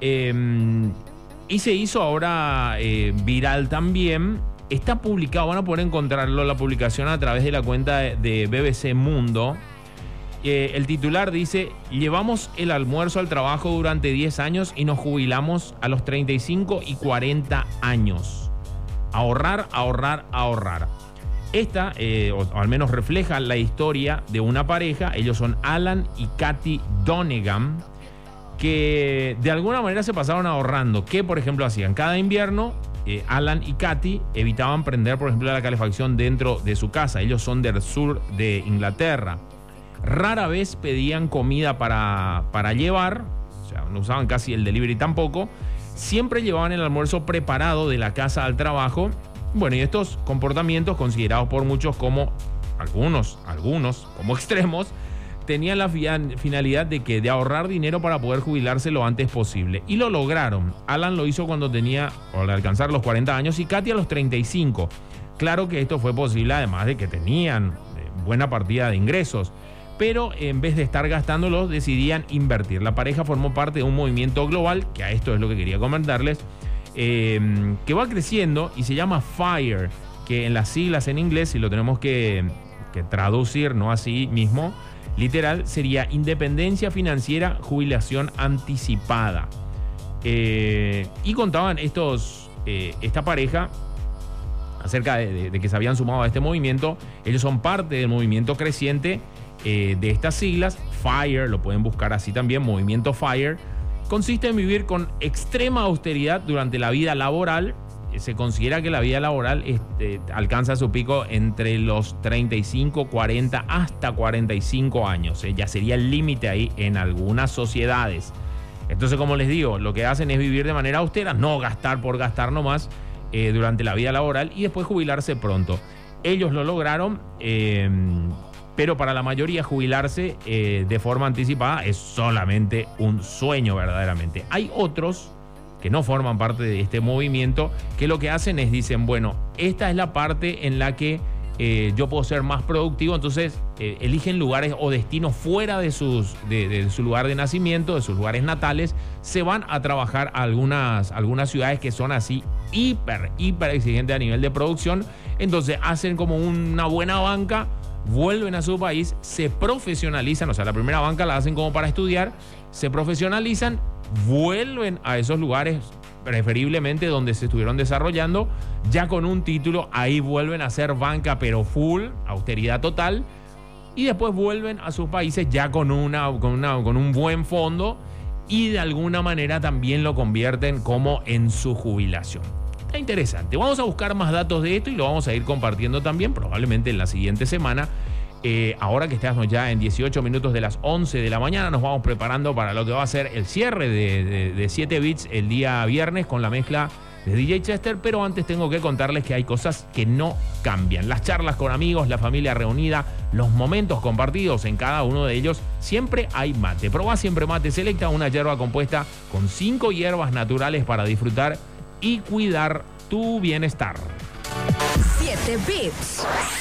Y se hizo ahora viral también. Está publicado, van a poder encontrarlo, la publicación a través de la cuenta de BBC Mundo. El titular dice: llevamos el almuerzo al trabajo durante 10 años y nos jubilamos a los 35 y 40 años. Ahorrar, ahorrar, ahorrar. Esta, o al menos refleja la historia de una pareja. Ellos son Alan y Katy Donegan, que de alguna manera se pasaron ahorrando. ¿Qué, por ejemplo, hacían? Cada invierno, Alan y Katy evitaban prender, por ejemplo, la calefacción dentro de su casa. Ellos son del sur de Inglaterra. Rara vez pedían comida para llevar, o sea, no usaban casi el delivery tampoco. Siempre llevaban el almuerzo preparado de la casa al trabajo. Bueno, y estos comportamientos, considerados por muchos como algunos como extremos, tenían la finalidad de ahorrar dinero para poder jubilarse lo antes posible. Y lo lograron. Alan lo hizo cuando tenía, al alcanzar los 40 años, y Katy a los 35. Claro que esto fue posible además de que tenían buena partida de ingresos. Pero en vez de estar gastándolos, decidían invertir. La pareja formó parte de un movimiento global, que a esto es lo que quería comentarles, que va creciendo y se llama FIRE, que en las siglas en inglés, si lo tenemos que traducir, no así mismo, literal, sería Independencia Financiera, Jubilación Anticipada. Y contaban esta pareja acerca de que se habían sumado a este movimiento. Ellos son parte del movimiento creciente de estas siglas. FIRE, lo pueden buscar así también, movimiento FIRE. Consiste en vivir con extrema austeridad durante la vida laboral. Se considera que la vida laboral alcanza su pico entre los 35, 40 hasta 45 años. Ya sería el límite ahí en algunas sociedades. Entonces, como les digo, lo que hacen es vivir de manera austera, no gastar por gastar nomás durante la vida laboral y después jubilarse pronto. Ellos lo lograron, pero para la mayoría jubilarse de forma anticipada es solamente un sueño verdaderamente. Hay otros que no forman parte de este movimiento, que lo que hacen es, dicen, bueno, esta es la parte en la que yo puedo ser más productivo, entonces eligen lugares o destinos fuera de su lugar de nacimiento, de sus lugares natales, se van a trabajar a algunas ciudades que son así hiper exigentes a nivel de producción, entonces hacen como una buena banca, vuelven a su país, se profesionalizan, o sea, la primera banca la hacen como para estudiar, se profesionalizan, vuelven a esos lugares, preferiblemente donde se estuvieron desarrollando, ya con un título, ahí vuelven a hacer banca, pero full, austeridad total, y después vuelven a sus países ya con un buen fondo, y de alguna manera también lo convierten como en su jubilación. Está interesante. Vamos a buscar más datos de esto y lo vamos a ir compartiendo también, probablemente en la siguiente semana. Ahora que estamos ya en 18 minutos de las 11 de la mañana, nos vamos preparando para lo que va a ser el cierre de 7 Bits el día viernes con la mezcla de DJ Chester, pero antes tengo que contarles que hay cosas que no cambian. Las charlas con amigos, la familia reunida, los momentos compartidos en cada uno de ellos, siempre hay mate. Probá Siempre Mate Selecta, una yerba compuesta con 5 hierbas naturales para disfrutar y cuidar tu bienestar. 7 Bits.